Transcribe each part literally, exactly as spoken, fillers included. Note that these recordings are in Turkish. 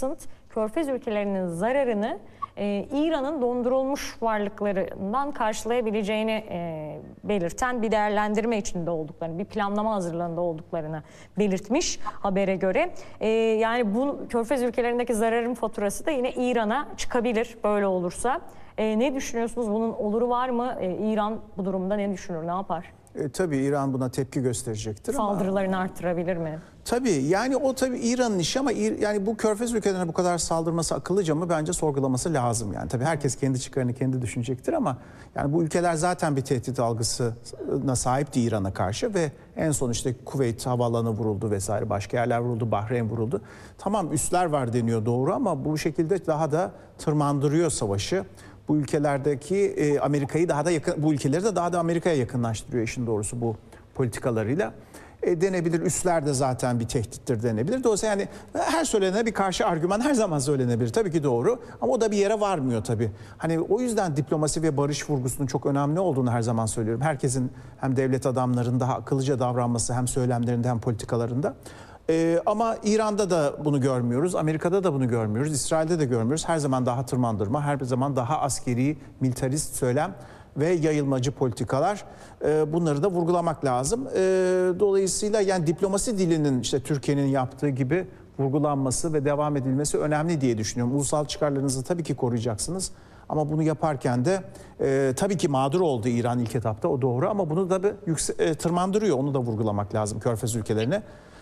Crescent, Körfez ülkelerinin zararını e, İran'ın dondurulmuş varlıklarından karşılayabileceğini e, belirten bir değerlendirme içinde olduklarını, bir planlama hazırlığında olduklarını belirtmiş habere göre. E, yani bu Körfez ülkelerindeki zararın faturası da yine İran'a çıkabilir böyle olursa. E, ne düşünüyorsunuz? Bunun oluru var mı? E, İran bu durumda ne düşünür, ne yapar? E, tabii İran buna tepki gösterecektir. Saldırılarını ama... arttırabilir mi? Tabii yani o tabii İran'ın işi ama yani bu Körfez ülkelerine bu kadar saldırması akıllıca mı, bence sorgulaması lazım. Yani tabii herkes kendi çıkarını kendi düşünecektir ama yani bu ülkeler zaten bir tehdit algısına sahipti İran'a karşı ve en son işte Kuveyt havaalanı vuruldu vesaire, başka yerler vuruldu, Bahreyn vuruldu. Tamam, üsler var deniyor, doğru, ama bu şekilde daha da tırmandırıyor savaşı. Bu ülkelerdeki e, Amerika'yı daha da yakın, bu ülkeleri de daha da Amerika'ya yakınlaştırıyor işin doğrusu bu politikalarıyla. E, denebilir, üsler de zaten bir tehdittir denebilir. Dolayısıyla yani her söylenene bir karşı argüman her zaman söylenebilir. Tabii ki doğru ama o da bir yere varmıyor tabii. Hani o yüzden diplomasi ve barış vurgusunun çok önemli olduğunu her zaman söylüyorum. Herkesin, hem devlet adamlarının daha akıllıca davranması, hem söylemlerinde hem politikalarında. Ee, ama İran'da da bunu görmüyoruz, Amerika'da da bunu görmüyoruz, İsrail'de de görmüyoruz. Her zaman daha tırmandırma, her zaman daha askeri, militarist söylem ve yayılmacı politikalar. Ee, bunları da vurgulamak lazım. Ee, dolayısıyla yani diplomasi dilinin işte Türkiye'nin yaptığı gibi vurgulanması ve devam edilmesi önemli diye düşünüyorum. Ulusal çıkarlarınızı tabii ki koruyacaksınız. Ama bunu yaparken de e, tabii ki mağdur oldu İran ilk etapta, o doğru, ama bunu da bir yükse- e, tırmandırıyor. Onu da vurgulamak lazım Körfez ülkelerine.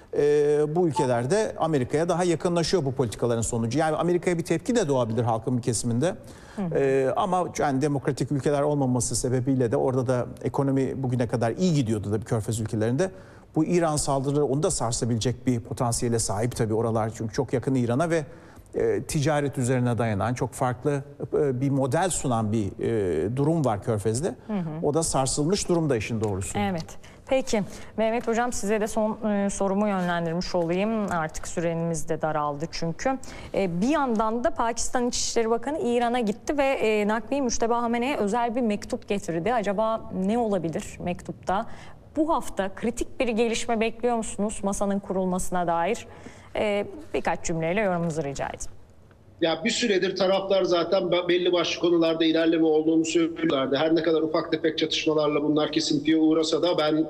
Ee, bu ülkelerde Amerika'ya daha yakınlaşıyor bu politikaların sonucu. Yani Amerika'ya bir tepki de doğabilir halkın bir kesiminde. Ee, ama yani demokratik ülkeler olmaması sebebiyle de orada da ekonomi bugüne kadar iyi gidiyordu da bir Körfez ülkelerinde. Bu İran saldırıları onu da sarsabilecek bir potansiyele sahip tabii oralar, çünkü çok yakın İran'a ve e, ticaret üzerine dayanan çok farklı e, bir model sunan bir e, durum var Körfez'de. Hı hı. O da sarsılmış durumda işin doğrusu. Evet. Peki Mehmet Hocam, size de son e, sorumu yönlendirmiş olayım. Artık süremiz de daraldı çünkü. E, bir yandan da Pakistan İçişleri Bakanı İran'a gitti ve e, Nakvi Müşteba Hamene'ye özel bir mektup getirdi. Acaba ne olabilir mektupta? Bu hafta kritik bir gelişme bekliyor musunuz masanın kurulmasına dair? E, birkaç cümleyle yorumunuzu rica edeyim. Ya bir süredir taraflar zaten belli başlı konularda ilerleme olduğunu söylüyorlardı. Her ne kadar ufak tefek çatışmalarla bunlar kesintiye uğrasa da ben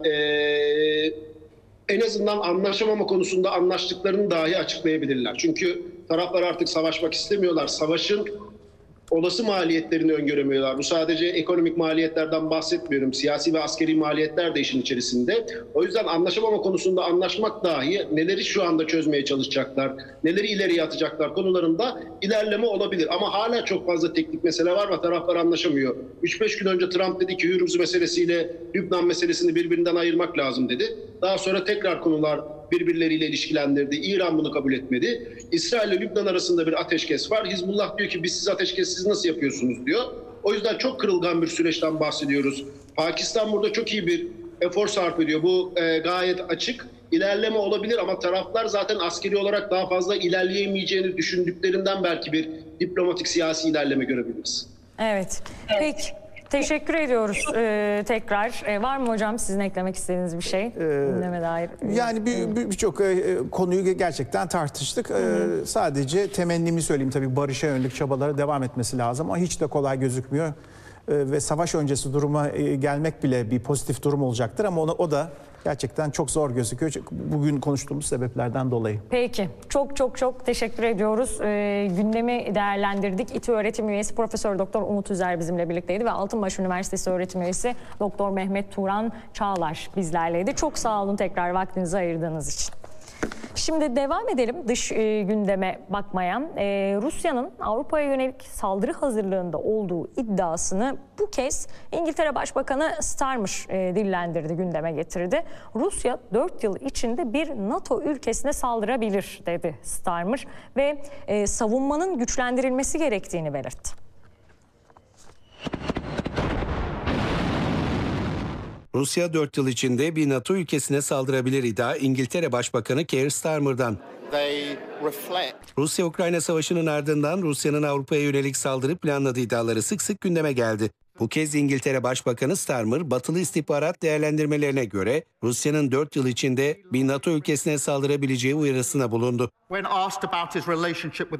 ee, en azından anlaşamama konusunda anlaştıklarını dahi açıklayabilirler. Çünkü taraflar artık savaşmak istemiyorlar. Savaşın olası maliyetlerini öngöremiyorlar. Bu sadece ekonomik maliyetlerden bahsetmiyorum. Siyasi ve askeri maliyetler de işin içerisinde. O yüzden anlaşamama konusunda anlaşmak dahi, neleri şu anda çözmeye çalışacaklar, neleri ileriye atacaklar konularında ilerleme olabilir. Ama hala çok fazla teknik mesele var ve taraflar anlaşamıyor. üç beş gün önce Trump dedi ki Hürmüz meselesiyle Lübnan meselesini birbirinden ayırmak lazım dedi. Daha sonra tekrar konular birbirleriyle ilişkilendirdi. İran bunu kabul etmedi. İsrail ile Lübnan arasında bir ateşkes var. Hizbullah diyor ki biz siz ateşkes siz nasıl yapıyorsunuz diyor. O yüzden çok kırılgan bir süreçten bahsediyoruz. Pakistan burada çok iyi bir efor sarf ediyor. Bu e, gayet açık. İlerleme olabilir ama taraflar zaten askeri olarak daha fazla ilerleyemeyeceğini düşündüklerinden belki bir diplomatik siyasi ilerleme görebiliriz. Evet. Peki. Teşekkür ediyoruz ee, tekrar. Ee, var mı hocam sizin eklemek istediğiniz bir şey? Gündeme dair. Yani birçok bir, bir, bir konuyu gerçekten tartıştık. Hı hı. Ee, sadece temennimi söyleyeyim, tabii barışa yönelik çabalara devam etmesi lazım ama hiç de kolay gözükmüyor. Ee, ve savaş öncesi duruma e, gelmek bile bir pozitif durum olacaktır ama ona, o da gerçekten çok zor gözüküyor. Bugün konuştuğumuz sebeplerden dolayı. Peki. Çok çok çok teşekkür ediyoruz. Ee, gündemi değerlendirdik. İTÜ öğretim üyesi Profesör Doktor Umut Üzer bizimle birlikteydi ve Altınbaş Üniversitesi öğretim üyesi Doktor Mehmet Turan Çağlar bizlerleydi. Çok sağ olun tekrar vaktinizi ayırdığınız için. Şimdi devam edelim dış e, gündeme bakmaya. E, Rusya'nın Avrupa'ya yönelik saldırı hazırlığında olduğu iddiasını bu kez İngiltere Başbakanı Starmer e, dillendirdi, gündeme getirdi. Rusya dört yıl içinde bir NATO ülkesine saldırabilir dedi Starmer ve e, savunmanın güçlendirilmesi gerektiğini belirtti. Rusya dört yıl içinde bir NATO ülkesine saldırabilir iddia İngiltere Başbakanı Keir Starmer'dan. Rusya-Ukrayna savaşının ardından Rusya'nın Avrupa'ya yönelik saldırı planladığı iddiaları sık sık gündeme geldi. Bu kez İngiltere Başbakanı Starmer, batılı istihbarat değerlendirmelerine göre Rusya'nın dört yıl içinde bir NATO ülkesine saldırabileceği uyarısına bulundu.